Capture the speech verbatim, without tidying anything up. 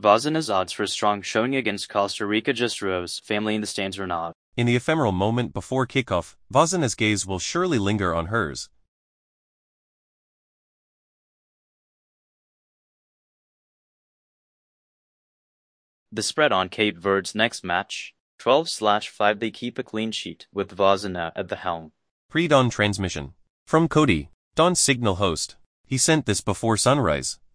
Vazana's odds for a strong showing against Costa Rica just rose. Family in the stands or not. In the ephemeral moment before kickoff, Vazana's gaze will surely linger on hers. The spread on Cape Verde's next match, twelve slash five. They keep a clean sheet, with Vazana at the helm. Pre-dawn transmission. From Cody, Dawn's signal host. He sent this before sunrise.